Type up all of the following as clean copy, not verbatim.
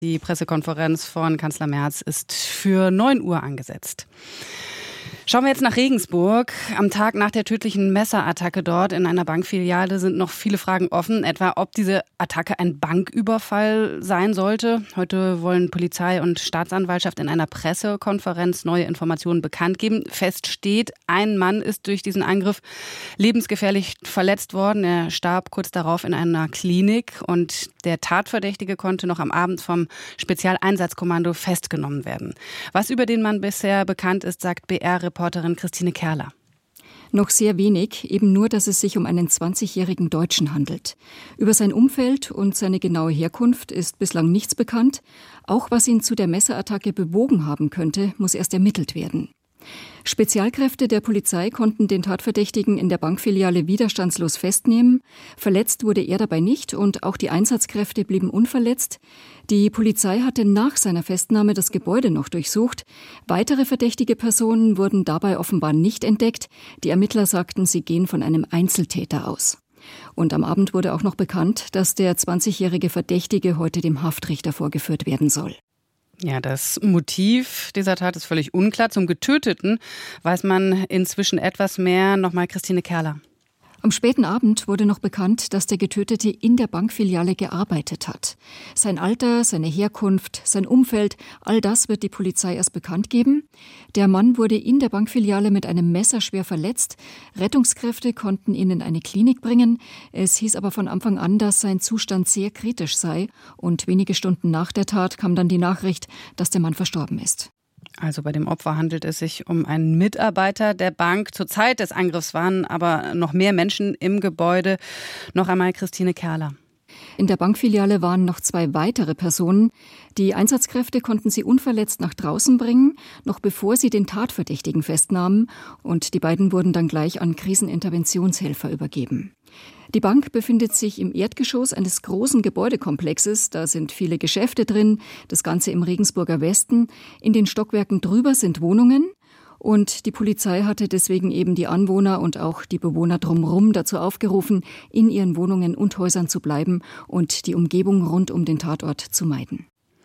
Die Pressekonferenz von Kanzler Merz ist für 9 Uhr angesetzt. Schauen wir jetzt nach Regensburg. Am Tag nach der tödlichen Messerattacke dort in einer Bankfiliale sind noch viele Fragen offen, etwa ob diese Attacke ein Banküberfall sein sollte. Heute wollen Polizei und Staatsanwaltschaft in einer Pressekonferenz neue Informationen bekannt geben. Fest steht, ein Mann ist durch diesen Angriff lebensgefährlich verletzt worden. Er starb kurz darauf in einer Klinik und der Tatverdächtige konnte noch am Abend vom Spezialeinsatzkommando festgenommen werden. Was über den Mann bisher bekannt ist, sagt BR-Reporterin Christine Kerler. Noch sehr wenig, eben nur, dass es sich um einen 20-jährigen Deutschen handelt. Über sein Umfeld und seine genaue Herkunft ist bislang nichts bekannt. Auch was ihn zu der Messerattacke bewogen haben könnte, muss erst ermittelt werden. Spezialkräfte der Polizei konnten den Tatverdächtigen in der Bankfiliale widerstandslos festnehmen. Verletzt wurde er dabei nicht und auch die Einsatzkräfte blieben unverletzt. Die Polizei hatte nach seiner Festnahme das Gebäude noch durchsucht. Weitere verdächtige Personen wurden dabei offenbar nicht entdeckt. Die Ermittler sagten, sie gehen von einem Einzeltäter aus. Und am Abend wurde auch noch bekannt, dass der 20-jährige Verdächtige heute dem Haftrichter vorgeführt werden soll. Ja, das Motiv dieser Tat ist völlig unklar. Zum Getöteten weiß man inzwischen etwas mehr. Nochmal Christine Kerler. Am späten Abend wurde noch bekannt, dass der Getötete in der Bankfiliale gearbeitet hat. Sein Alter, seine Herkunft, sein Umfeld, all das wird die Polizei erst bekannt geben. Der Mann wurde in der Bankfiliale mit einem Messer schwer verletzt. Rettungskräfte konnten ihn in eine Klinik bringen. Es hieß aber von Anfang an, dass sein Zustand sehr kritisch sei. Und wenige Stunden nach der Tat kam dann die Nachricht, dass der Mann verstorben ist. Also bei dem Opfer handelt es sich um einen Mitarbeiter der Bank. Zur Zeit des Angriffs waren aber noch mehr Menschen im Gebäude. Noch einmal Christine Kerler. In der Bankfiliale waren noch 2 weitere Personen. Die Einsatzkräfte konnten sie unverletzt nach draußen bringen, noch bevor sie den Tatverdächtigen festnahmen. Und die beiden wurden dann gleich an Kriseninterventionshelfer übergeben. Die Bank befindet sich im Erdgeschoss eines großen Gebäudekomplexes. Da sind viele Geschäfte drin, das Ganze im Regensburger Westen. In den Stockwerken drüber sind Wohnungen. Und die Polizei hatte deswegen eben die Anwohner und auch die Bewohner drumherum dazu aufgerufen, in ihren Wohnungen und Häusern zu bleiben und die Umgebung rund um den Tatort zu meiden.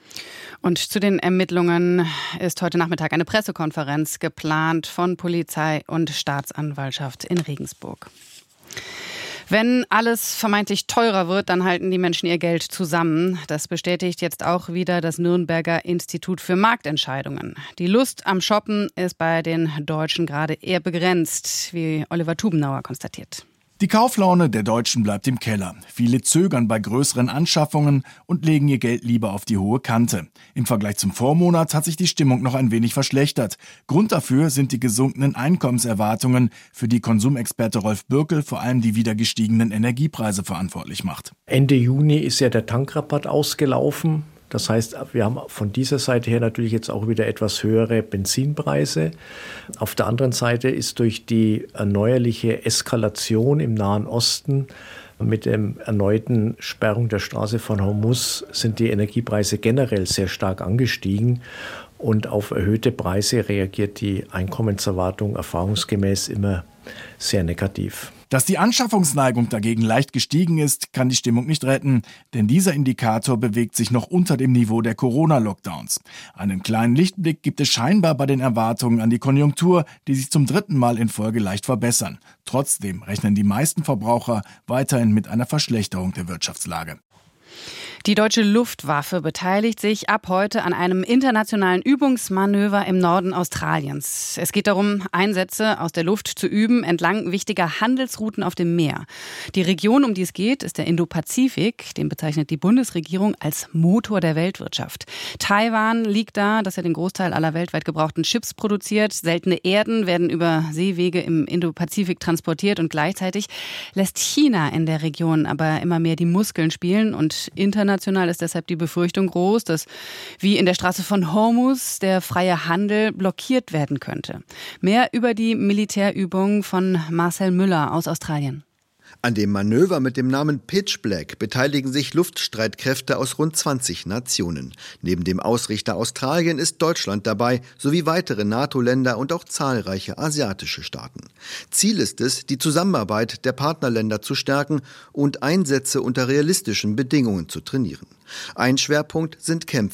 Und zu den Ermittlungen ist heute Nachmittag eine Pressekonferenz geplant von Polizei und Staatsanwaltschaft in Regensburg. Wenn alles vermeintlich teurer wird, dann halten die Menschen ihr Geld zusammen. Das bestätigt jetzt auch wieder das Nürnberger Institut für Marktentscheidungen. Die Lust am Shoppen ist bei den Deutschen gerade eher begrenzt, wie Oliver Tubenauer konstatiert. Die Kauflaune der Deutschen bleibt im Keller. Viele zögern bei größeren Anschaffungen und legen ihr Geld lieber auf die hohe Kante. Im Vergleich zum Vormonat hat sich die Stimmung noch ein wenig verschlechtert. Grund dafür sind die gesunkenen Einkommenserwartungen, für die Konsumexperte Rolf Bürkel vor allem die wieder gestiegenen Energiepreise verantwortlich macht. Ende Juni ist ja der Tankrabatt ausgelaufen. Das heißt, wir haben von dieser Seite her natürlich jetzt auch wieder etwas höhere Benzinpreise. Auf der anderen Seite ist durch die erneuerliche Eskalation im Nahen Osten mit der erneuten Sperrung der Straße von Hormuz sind die Energiepreise generell sehr stark angestiegen. Und auf erhöhte Preise reagiert die Einkommenserwartung erfahrungsgemäß immer sehr negativ. Dass die Anschaffungsneigung dagegen leicht gestiegen ist, kann die Stimmung nicht retten, denn dieser Indikator bewegt sich noch unter dem Niveau der Corona-Lockdowns. Einen kleinen Lichtblick gibt es scheinbar bei den Erwartungen an die Konjunktur, die sich zum 3. Mal in Folge leicht verbessern. Trotzdem rechnen die meisten Verbraucher weiterhin mit einer Verschlechterung der Wirtschaftslage. Die deutsche Luftwaffe beteiligt sich ab heute an einem internationalen Übungsmanöver im Norden Australiens. Es geht darum, Einsätze aus der Luft zu üben entlang wichtiger Handelsrouten auf dem Meer. Die Region, um die es geht, ist der Indopazifik. Den bezeichnet die Bundesregierung als Motor der Weltwirtschaft. Taiwan liegt da, dass er den Großteil aller weltweit gebrauchten Chips produziert. Seltene Erden werden über Seewege im Indopazifik transportiert und gleichzeitig lässt China in der Region aber immer mehr die Muskeln spielen und international ist deshalb die Befürchtung groß, dass wie in der Straße von Hormuz der freie Handel blockiert werden könnte. Mehr über die Militärübung von Marcel Müller aus Australien. An dem Manöver mit dem Namen Pitch Black beteiligen sich Luftstreitkräfte aus rund 20 Nationen. Neben dem Ausrichter Australien ist Deutschland dabei, sowie weitere NATO-Länder und auch zahlreiche asiatische Staaten. Ziel ist es, die Zusammenarbeit der Partnerländer zu stärken und Einsätze unter realistischen Bedingungen zu trainieren. Ein Schwerpunkt sind Kämpfe